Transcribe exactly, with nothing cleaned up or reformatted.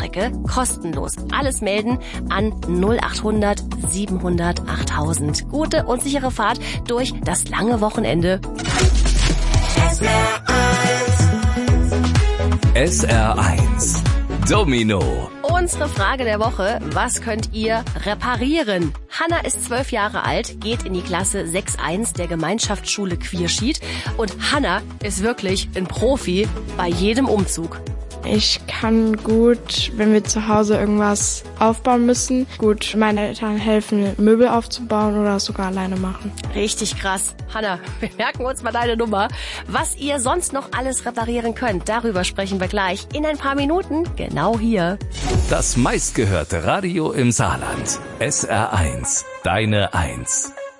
Langstrecke kostenlos. Alles melden an null acht hundert siebenhundert achttausend. Gute und sichere Fahrt durch das lange Wochenende. S R eins Domino. Unsere Frage der Woche: Was könnt ihr reparieren? Hanna ist zwölf Jahre alt, geht in die Klasse sechs eins der Gemeinschaftsschule Quierschied. Und Hanna ist wirklich ein Profi bei jedem Umzug. Ich kann gut, wenn wir zu Hause irgendwas aufbauen müssen, gut meinen Eltern helfen, Möbel aufzubauen oder es sogar alleine machen. Richtig krass. Hanna, wir merken uns mal deine Nummer. Was ihr sonst noch alles reparieren könnt, darüber sprechen wir gleich in ein paar Minuten, genau hier. Das meistgehörte Radio im Saarland. S R eins, deine Eins.